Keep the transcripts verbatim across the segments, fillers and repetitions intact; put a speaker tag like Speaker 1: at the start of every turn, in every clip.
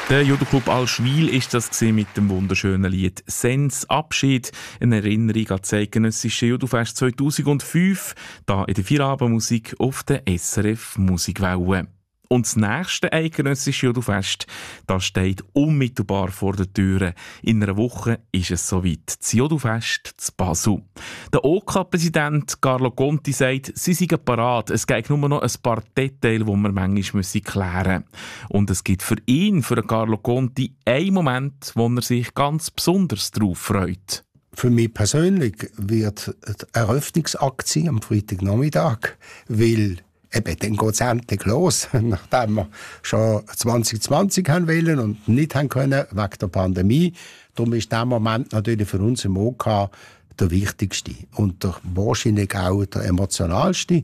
Speaker 1: Der Judo-Club Allschwil ist das mit dem wunderschönen Lied «Sens Abschied», eine Erinnerung an das eidgenössische Judofest zweitausendfünf, da in der Feierabendmusik auf der S R F Musikwelle. Und das nächste eidgenössische Judofest, das steht unmittelbar vor der Tür. In einer Woche ist es soweit. Das Judofest zu Basel. Der O K-Präsident Carlo Conti sagt, sie seien parat. Es gibt nur noch ein paar Details, die man manchmal klären müssen. Und es gibt für ihn, für Carlo Conti, einen Moment, wo er sich ganz besonders darauf freut.
Speaker 2: Für mich persönlich wird die Eröffnungsaktion am Freitagnachmittag, weil eben, dann geht es endlich los, nachdem wir schon zwanzig zwanzig haben wollen und nicht haben können wegen der Pandemie. Darum ist dieser Moment natürlich für uns im O K der wichtigste und der, wahrscheinlich auch der emotionalste.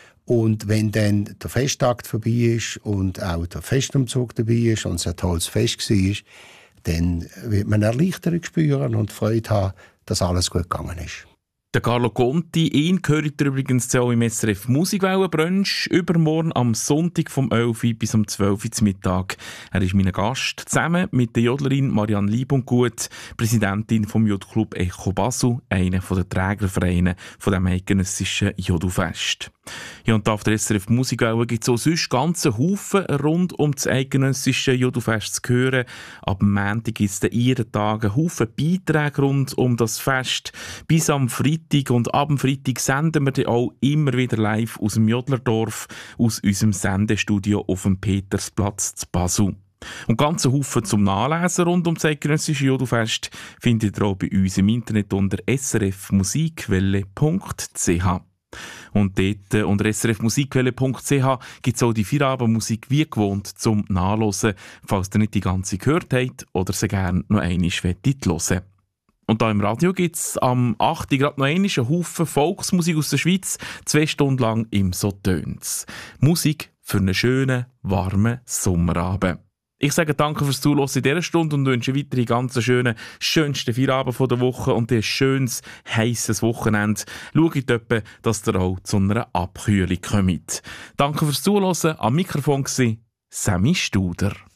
Speaker 2: Und wenn dann der Festakt vorbei ist und auch der Festumzug dabei ist und es ein tolles Fest war, dann wird man Erleichterung spüren und Freude haben, dass alles gut gegangen ist.
Speaker 1: Der Carlo Conti, ihn gehört übrigens auch im S R F Musikwellenbrunch übermorgen am Sonntag vom elf Uhr bis um zwölf Uhr zum Mittag. Er ist mein Gast, zusammen mit der Jodlerin Marianne Liebundgut, Präsidentin vom Jodclub Echo Basel, einer der Trägervereine von dem eidgenössischen Jodofest. Ja, und auf der S R F Musikwelle gibt es auch sonst ganze Haufen rund um das eidgenössische Jodofest zu hören. Ab Montag gibt es jeden Tag einen Haufen Beiträge rund um das Fest. Bis am Freitag und ab dem Freitag senden wir dann auch immer wieder live aus dem Jodlerdorf, aus unserem Sendestudio auf dem Petersplatz zu Basel. Und ganze Haufen zum Nachlesen rund um das eidgenössische Jodofest findet ihr auch bei uns im Internet unter s r f musikwelle punkt c h. Und dort unter s r f musikwelle punkt c h gibt es auch die Feierabendmusik wie gewohnt zum Nachlesen, falls ihr nicht die ganze gehört habt oder sie gerne noch einmal hören. Und hier im Radio gibt es am achten gerade noch einmal einen Haufen Volksmusik aus der Schweiz, zwei Stunden lang im «So tönt's». Musik für einen schönen, warmen Sommerabend. Ich sage danke fürs Zuhören in dieser Stunde und wünsche weitere ganz schöne, schönsten Feierabend der Woche und ein schönes, heisses Wochenende. Schaut etwa, dass ihr auch zu einer Abkühlung kommt. Danke fürs Zuhören. Am Mikrofon war Sammy Studer.